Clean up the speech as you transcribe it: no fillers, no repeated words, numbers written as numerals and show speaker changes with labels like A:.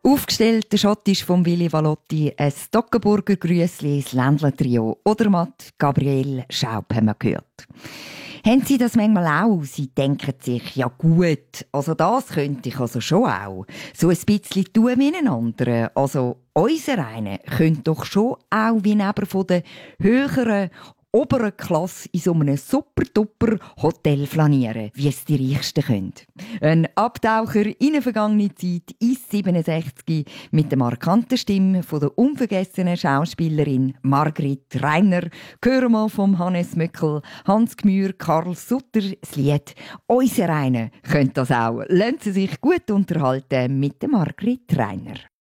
A: Aufgestellt der Schottisch von Willy Valotti, ein Stockenburger Grüssli, das Ländler-Trio oder Matt Gabriel Schaub haben wir gehört. Haben Sie das manchmal auch? Sie denken sich, ja gut, also das könnte ich also schon auch. So ein bisschen tun wie einen anderen. Also unser eine könnte doch schon auch wie neben von der höheren oberen Klasse in so einem super-duper Hotel flanieren, wie es die Reichsten können. Ein Abtaucher in eine vergangene Zeit, ins 67, mit der markanten Stimme von der unvergessenen Schauspielerin Margrit Rainer. Hören wir vom Hannes Möckel, Hans Gmür, Karl Sutter das Lied «Unser eine» könnt das auch. Lassen Sie sich gut unterhalten mit der Margrit Rainer.